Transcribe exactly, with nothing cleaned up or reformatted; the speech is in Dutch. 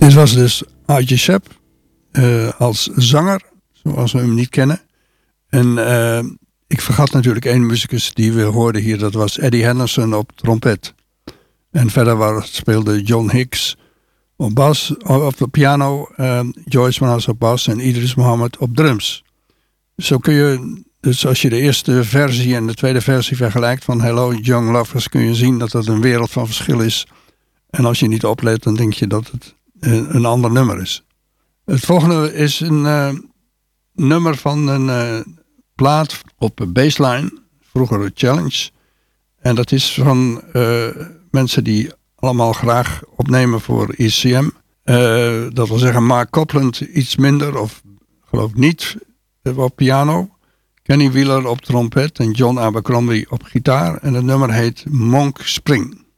Dit was dus Archie Shepp uh, als zanger, zoals we hem niet kennen. En uh, ik vergat natuurlijk één muzikus die we hoorden hier. Dat was Eddie Henderson op trompet. En verder waar speelde John Hicks op bas, op de piano, uh, Joyce Mraz op bas en Idris Muhammad op drums. Zo kun je, dus als je de eerste versie en de tweede versie vergelijkt van Hello Young Lovers, kun je zien dat dat een wereld van verschil is. En als je niet oplet, dan denk je dat het een, een ander nummer is. Het volgende is een uh, nummer van een uh, plaat op Baseline, vroeger een Challenge. En dat is van uh, mensen die allemaal graag opnemen voor E C M. Uh, dat wil zeggen Mark Copland iets minder, of geloof niet, op piano. Kenny Wheeler op trompet en John Abercrombie op gitaar. En het nummer heet Monk Spring.